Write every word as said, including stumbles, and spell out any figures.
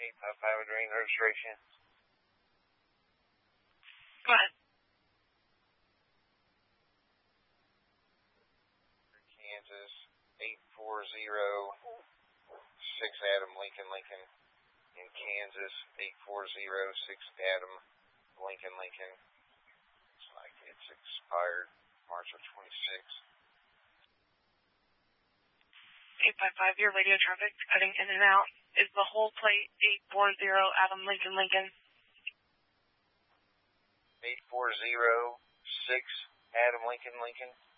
eight five five with range registration. Go ahead. Kansas, eight four zero six Adam Lincoln Lincoln. In Kansas, eight four zero six Adam Lincoln Lincoln. Looks like it's expired March of twenty-six. eight five five, your radio traffic cutting in and out. Is the whole plate eight four zero Adam Lincoln Lincoln? eight four zero six Adam Lincoln Lincoln.